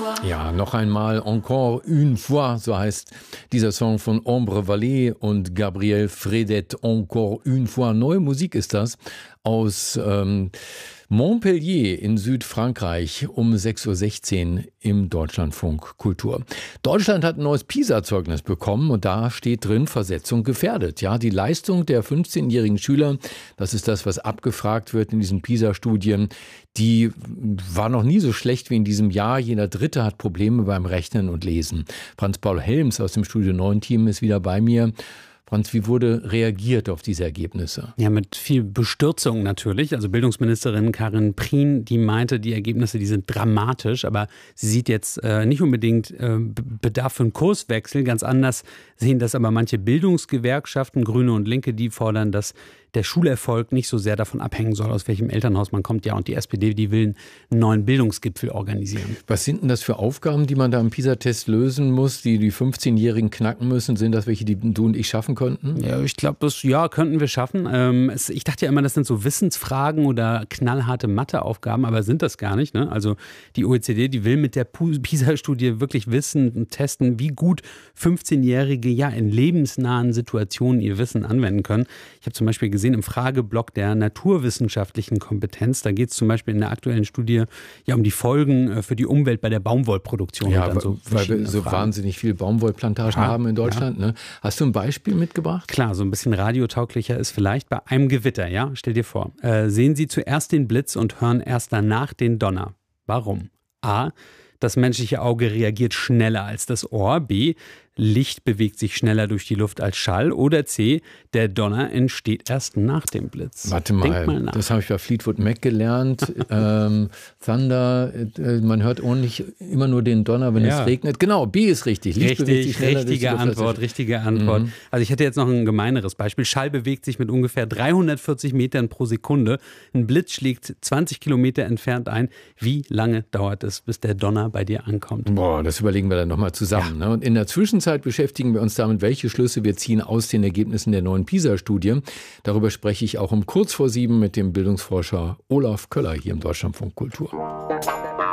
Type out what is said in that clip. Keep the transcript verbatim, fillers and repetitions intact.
fois. Ja, noch einmal, encore une fois, so heißt dieser Song von Ombre Vallée und Gabriel Fredette, encore une fois. Neue Musik ist das aus ähm, Montpellier in Südfrankreich um sechs Uhr sechzehn im Deutschlandfunk Kultur. Deutschland hat ein neues PISA-Zeugnis bekommen und da steht drin, Versetzung gefährdet. Ja, die Leistung der fünfzehnjährigen Schüler, das ist das, was abgefragt wird in diesen PISA-Studien, die war noch nie so schlecht wie in diesem Jahr. Jeder Dritte hat Probleme beim Rechnen und Lesen. Franz-Paul Helms aus dem Studio neun Team ist wieder bei mir. Franz, wie wurde reagiert auf diese Ergebnisse? Ja, mit viel Bestürzung natürlich. Also Bildungsministerin Karin Prien, die meinte, die Ergebnisse, die sind dramatisch, aber sie sieht jetzt äh, nicht unbedingt äh, Bedarf für einen Kurswechsel. Ganz anders sehen das aber manche Bildungsgewerkschaften, Grüne und Linke, die fordern, dass der Schulerfolg nicht so sehr davon abhängen soll, aus welchem Elternhaus man kommt. Ja, und die S P D, die will einen neuen Bildungsgipfel organisieren. Was sind denn das für Aufgaben, die man da im PISA-Test lösen muss, die die fünfzehnjährigen knacken müssen? Sind das welche, die du und ich schaffen könnten? Ja, ich glaube, das ja, könnten wir schaffen. Ähm, es, ich dachte ja immer, das sind so Wissensfragen oder knallharte Matheaufgaben, aber sind das gar nicht. Ne? Also die O E C D, die will mit der PISA-Studie wirklich wissen und testen, wie gut fünfzehnjährige ja in lebensnahen Situationen ihr Wissen anwenden können. Ich habe zum Beispiel gesehen, im Frageblock der naturwissenschaftlichen Kompetenz. Da geht es zum Beispiel in der aktuellen Studie ja um die Folgen für die Umwelt bei der Baumwollproduktion. Ja, und dann so weil wir so Fragen. wahnsinnig viele Baumwollplantagen ja, haben in Deutschland. Ja. Ne? Hast du ein Beispiel mitgebracht? Klar, so ein bisschen radiotauglicher ist vielleicht bei einem Gewitter. Ja, stell dir vor, äh, sehen Sie zuerst den Blitz und hören erst danach den Donner. Warum? A. Das menschliche Auge reagiert schneller als das Ohr. B. Licht bewegt sich schneller durch die Luft als Schall. Oder C. Der Donner entsteht erst nach dem Blitz. Warte mal, mal das habe ich bei Fleetwood Mac gelernt. ähm, Thunder, äh, man hört ordentlich immer nur den Donner, wenn ja. es regnet. Genau, B ist richtig. Licht richtig, bewegt sich schneller richtige durch die Luft, Antwort, richtige Antwort. Mhm. Also ich hätte jetzt noch ein gemeineres Beispiel. Schall bewegt sich mit ungefähr dreihundertvierzig Metern pro Sekunde. Ein Blitz schlägt zwanzig Kilometer entfernt ein. Wie lange dauert es, bis der Donner bei dir ankommt? Boah, das überlegen wir dann nochmal zusammen. Ja. Ne? Und in der Zwischenzeit beschäftigen wir uns damit, welche Schlüsse wir ziehen aus den Ergebnissen der neuen PISA-Studie. Darüber spreche ich auch um kurz vor sieben mit dem Bildungsforscher Olaf Köller hier im Deutschlandfunk Kultur.